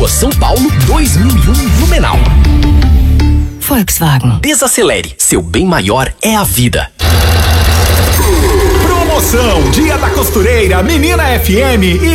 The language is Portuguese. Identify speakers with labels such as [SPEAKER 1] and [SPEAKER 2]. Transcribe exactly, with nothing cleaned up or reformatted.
[SPEAKER 1] Rua São Paulo, dois mil e um, Blumenau.
[SPEAKER 2] Volkswagen.
[SPEAKER 1] Desacelere, seu bem maior é a vida.
[SPEAKER 3] Promoção Dia da Costureira Menina F M e